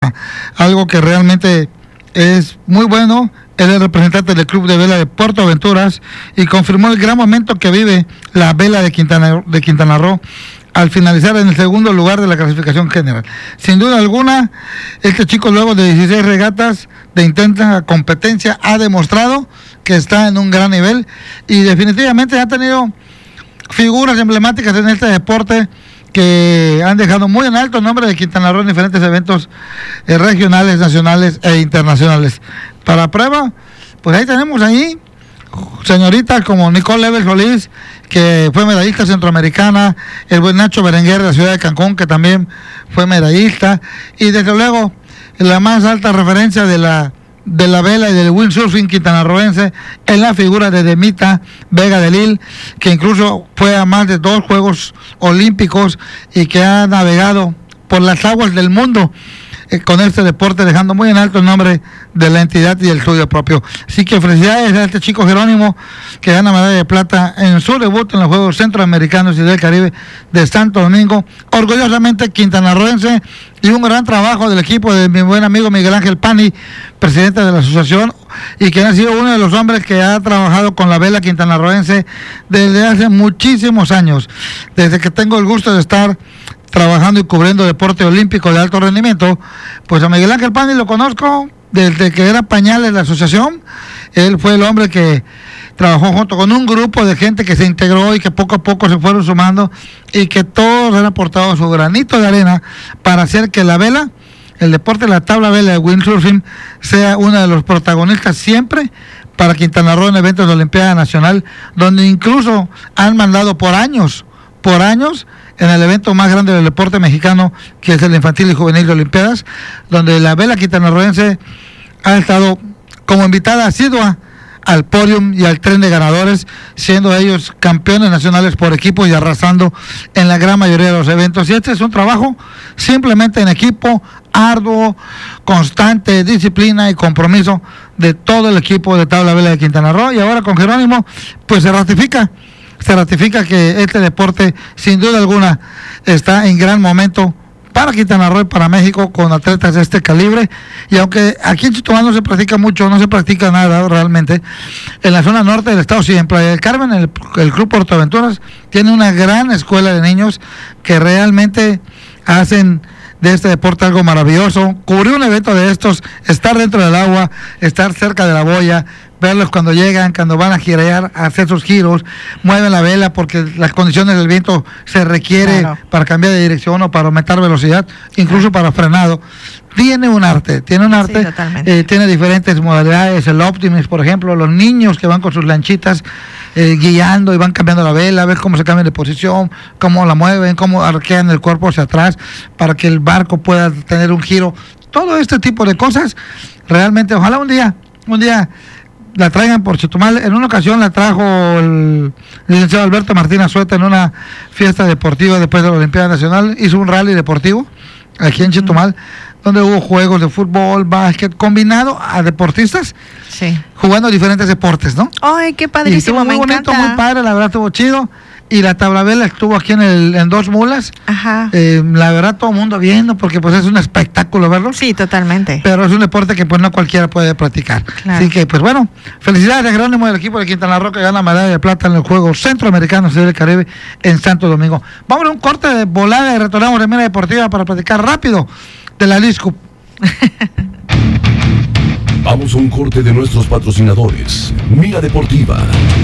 vela, algo que realmente es muy bueno. Él es representante del Club de Vela de Puerto Aventuras y confirmó el gran momento que vive la vela de Quintana Roo al finalizar en el segundo lugar de la clasificación general. Sin duda alguna, este chico, luego de 16 regatas de intensa competencia, ha demostrado que está en un gran nivel y definitivamente ha tenido figuras emblemáticas en este deporte que han dejado muy en alto el nombre de Quintana Roo en diferentes eventos regionales, nacionales e internacionales. Para prueba, pues ahí tenemos señoritas como Nicole Level Solís, que fue medallista centroamericana, el buen Nacho Berenguer de la ciudad de Cancún, que también fue medallista, y desde luego la más alta referencia de la vela y del windsurfing quintanarroense en la figura de Demita Vega de Lille, que incluso fue a más de 2 Juegos Olímpicos y que ha navegado por las aguas del mundo con este deporte, dejando muy en alto el nombre de la entidad y el suyo propio. Así que felicidades a este chico Jerónimo, que gana medalla de plata en su debut en los Juegos Centroamericanos y del Caribe de Santo Domingo, orgullosamente quintanarroense, y un gran trabajo del equipo de mi buen amigo Miguel Ángel Pani, presidente de la asociación, y quien ha sido uno de los hombres que ha trabajado con la vela quintanarroense desde hace muchísimos años, desde que tengo el gusto de estar trabajando y cubriendo deporte olímpico de alto rendimiento. Pues a Miguel Ángel Pani lo conozco desde que era pañal de la asociación. Él fue el hombre que trabajó junto con un grupo de gente que se integró y que poco a poco se fueron sumando y que todos han aportado su granito de arena para hacer que la vela, el deporte de la tabla vela de windsurfing, sea uno de los protagonistas siempre para Quintana Roo en eventos de Olimpiada Nacional, donde incluso han mandado por años en el evento más grande del deporte mexicano, que es el infantil y juvenil de Olimpiadas, donde la vela quintanarroense ha estado como invitada asidua al podium y al tren de ganadores, siendo ellos campeones nacionales por equipo y arrasando en la gran mayoría de los eventos. Y este es un trabajo simplemente en equipo, arduo, constante, disciplina y compromiso de todo el equipo de tabla vela de Quintana Roo. Y ahora con Jerónimo, pues se ratifica que este deporte sin duda alguna está en gran momento para Quintana Roo y para México, con atletas de este calibre. Y aunque aquí en Chetumal no se practica mucho, no se practica nada realmente, en la zona norte del estado sí, en Playa del Carmen, el Club Puerto Aventuras tiene una gran escuela de niños que realmente hacen de este deporte algo maravilloso. Cubrir un evento de estos, estar dentro del agua, estar cerca de la boya, verlos cuando llegan, cuando van a girar, a hacer sus giros, mueven la vela porque las condiciones del viento se requiere para cambiar de dirección o para aumentar velocidad, incluso para frenado. Tiene un arte, sí, tiene diferentes modalidades. El Optimus, por ejemplo, los niños que van con sus lanchitas guiando y van cambiando la vela, ves cómo se cambian de posición, cómo la mueven, cómo arquean el cuerpo hacia atrás para que el barco pueda tener un giro. Todo este tipo de cosas, realmente, ojalá un día la traigan por Chetumal. En una ocasión la trajo el licenciado Alberto Martín Azueta en una fiesta deportiva después de la Olimpiada Nacional. Hizo un rally deportivo aquí en Chetumal, donde hubo juegos de fútbol, básquet, combinado a deportistas, jugando diferentes deportes, ¿no? ¡Ay, qué padrísimo! Y estuvo muy bonito, muy padre, la verdad estuvo chido. Y la tablavela estuvo aquí en 2 mulas. Ajá. La verdad, todo el mundo viendo, porque pues es un espectáculo verlo. Sí, totalmente. Pero es un deporte que pues no cualquiera puede practicar. Claro. Así que pues bueno, felicidades a Jerónimo del equipo de Quintana Roo, que gana medalla de plata en los Juegos Centroamericanos y del Caribe en Santo Domingo. Vamos a un corte de volada y retornamos de Mira Deportiva para platicar rápido de la Leagues Cup. Vamos a un corte de nuestros patrocinadores. Mira Deportiva.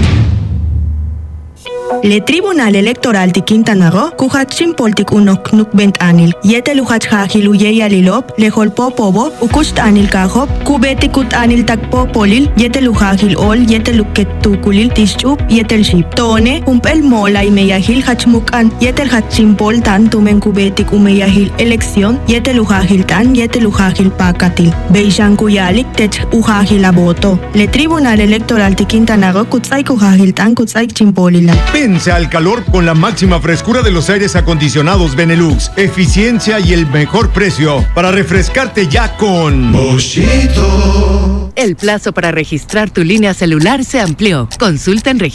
Le Tribunal Electoral de Quintana Roo, Kuhatsin Poltik Unok Nukbent Anil, Yete Luhach Hajil Uyeya Lilop, Lehol Popobo, Ukust Anil Kahop, Kubetikut Anil Takpo Polil, Yete Luhajil Ol, Yete Luket Tukulil, Tischup, Yetel Ship. Tone, Umpel Mola y Meyahil Hachmukan, Yetel Hatsin Pol Tan Tumen Kubetik Umeyahil Elección, Yete Luhajil Tan, Yete Luhajil Pakatil, Beishan Kuyalik, Tech Uhajil Aboto. Le Tribunal Electoral de Quintana Roo, Kutzai Kuhajil Tan, Kutzai Chimpolila. Vence al calor con la máxima frescura de los aires acondicionados Benelux, eficiencia y el mejor precio para refrescarte ya con Boschito. El plazo para registrar tu línea celular se amplió. Consulta en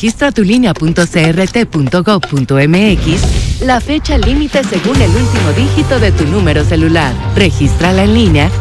registratulinea.crt.gov.mx la fecha límite según el último dígito de tu número celular. Regístrala en línea